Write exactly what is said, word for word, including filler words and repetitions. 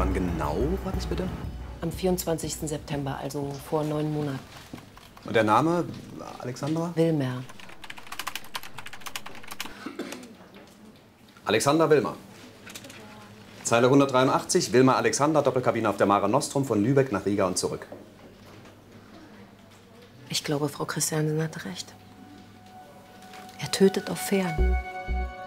Wann genau war das bitte? Am vierundzwanzigsten September, also vor neun Monaten. Und der Name, Alexandra? Wilmer. Alexander Wilmer. Zeile hundertdreiundachtzig, Wilmer Alexander, Doppelkabine auf der Mare Nostrum von Lübeck nach Riga und zurück. Ich glaube, Frau Christiansen hatte recht. Er tötet auf Fähren.